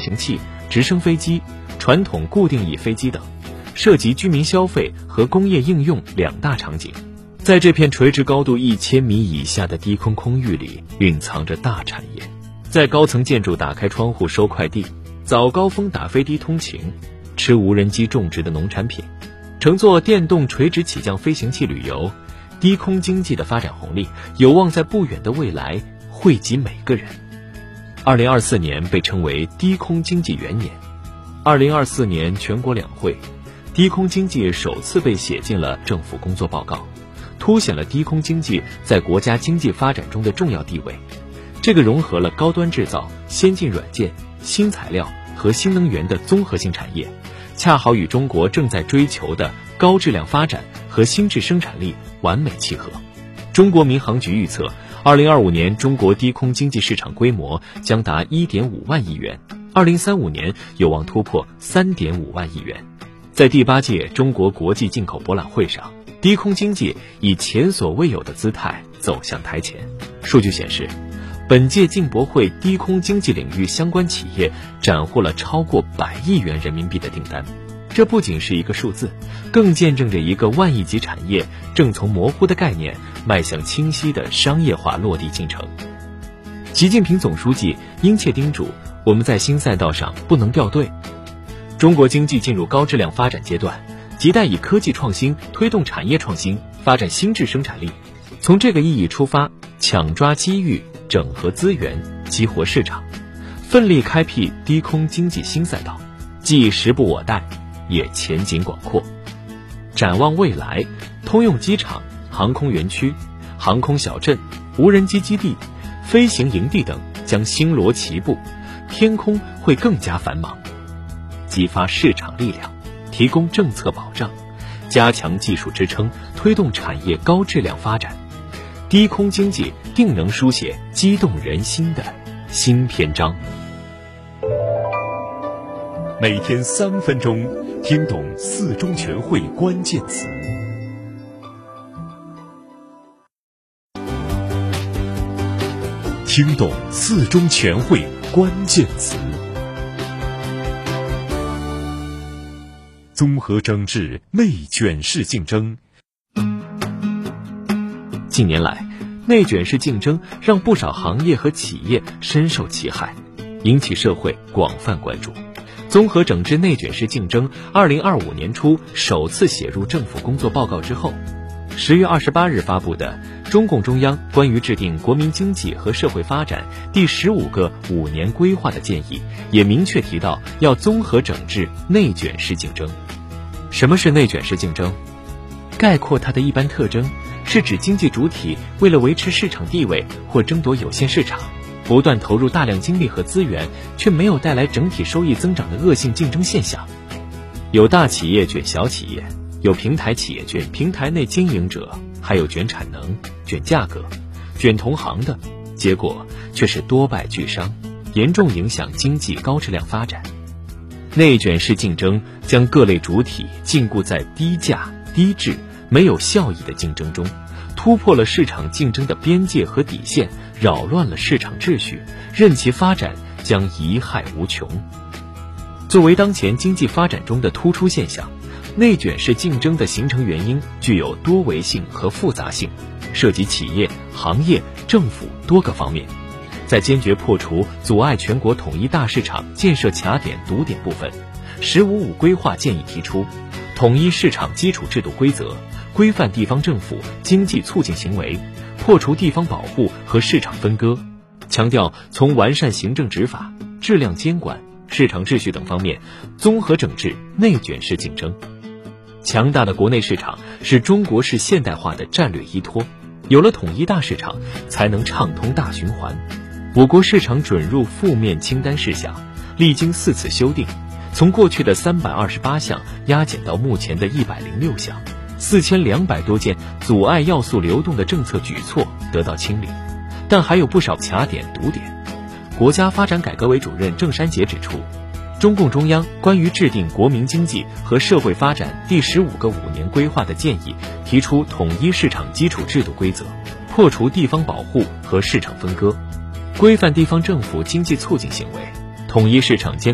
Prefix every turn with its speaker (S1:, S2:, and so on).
S1: 行器、直升飞机、传统固定翼飞机等，涉及居民消费和工业应用两大场景。在这片垂直高度1000米以下的低空空域里，蕴藏着大产业。在高层建筑打开窗户收快递，早高峰打飞的通勤，吃无人机种植的农产品，乘坐电动垂直起降飞行器旅游，低空经济的发展红利有望在不远的未来惠及每个人。2024年被称为低空经济元年。2024年全国两会，低空经济首次被写进了政府工作报告，凸显了低空经济在国家经济发展中的重要地位。这个融合了高端制造、先进软件、新材料和新能源的综合性产业，恰好与中国正在追求的高质量发展和新质生产力完美契合。中国民航局预测，2025年中国低空经济市场规模将达 1.5 万亿元，2035年有望突破 3.5 万亿元。在第8届中国国际进口博览会上，低空经济以前所未有的姿态走向台前。数据显示，本届进博会低空经济领域相关企业斩获了超过100亿元人民币的订单。这不仅是一个数字，更见证着一个万亿级产业正从模糊的概念迈向清晰的商业化落地进程。习近平总书记殷切叮嘱我们在新赛道上不能掉队。中国经济进入高质量发展阶段，亟待以科技创新推动产业创新，发展新质生产力。从这个意义出发，抢抓机遇，整合资源，激活市场，奋力开辟低空经济新赛道，既时不我待，也前景广阔。展望未来，通用机场、航空园区、航空小镇、无人机基地、飞行营地等将星罗棋布，天空会更加繁忙。激发市场力量，提供政策保障，加强技术支撑，推动产业高质量发展，低空经济定能书写激动人心的新篇章。
S2: 每天3分钟，听懂4中全会关键词。听懂4中全会关键词。综合整治内卷式竞争。
S1: 近年来，内卷式竞争让不少行业和企业深受其害，引起社会广泛关注。综合整治内卷式竞争2025年初首次写入政府工作报告之后，10月28日发布的中共中央关于制定国民经济和社会发展第15个5年规划的建议，也明确提到要综合整治内卷式竞争。什么是内卷式竞争？概括它的一般特征是指经济主体为了维持市场地位或争夺有限市场，不断投入大量精力和资源，却没有带来整体收益增长的恶性竞争现象。有大企业卷小企业，有平台企业卷平台内经营者，还有卷产能、卷价格、卷同行的，结果却是多败俱伤，严重影响经济高质量发展。内卷式竞争将各类主体禁锢在低价、低质、没有效益的竞争中，突破了市场竞争的边界和底线，扰乱了市场秩序，任其发展将贻害无穷。作为当前经济发展中的突出现象，内卷式竞争的形成原因具有多维性和复杂性，涉及企业、行业、政府多个方面。在坚决破除阻碍全国统一大市场建设卡点堵点部分，“15+5”规划建议提出，统一市场基础制度规则，规范地方政府经济促进行为，破除地方保护和市场分割，强调从完善行政执法、质量监管、市场秩序等方面综合整治内卷式竞争。强大的国内市场是中国式现代化的战略依托，有了统一大市场，才能畅通大循环。我国市场准入负面清单事项历经4次修订，从过去的328项压减到目前的106项，4200多件阻碍要素流动的政策举措得到清理，但还有不少卡点堵点。国家发展改革委主任郑山杰指出，中共中央关于制定国民经济和社会发展第15个5年规划的建议提出统一市场基础制度规则，破除地方保护和市场分割，规范地方政府经济促进行为，统一市场监